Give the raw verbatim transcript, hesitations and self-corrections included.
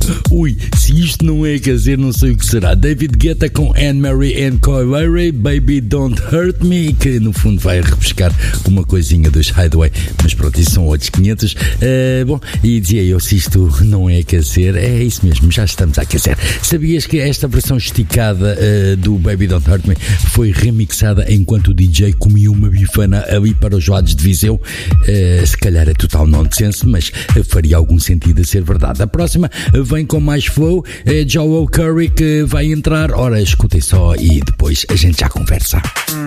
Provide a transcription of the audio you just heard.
Ui, se isto não é caseiro, não sei o que será. David Guetta com Anne-Marie and Coy, Baby Don't Hurt Me, que no fundo vai repescar uma coisinha dos Hideaway, mas pronto, isso são outros quinhentos. Uh, bom, e dizia eu, se isto não é aquecer, é isso mesmo, já estamos a aquecer. Sabias que esta versão esticada uh, do Baby Don't Hurt Me foi remixada enquanto o D J comia uma bifana ali para os lados de Viseu? Uh, se calhar é total nonsense, mas uh, faria algum sentido a ser verdade. A próxima uh, vem com mais flow, é Joel Curry que vai entrar. Ora, escutem só e depois a gente já conversa.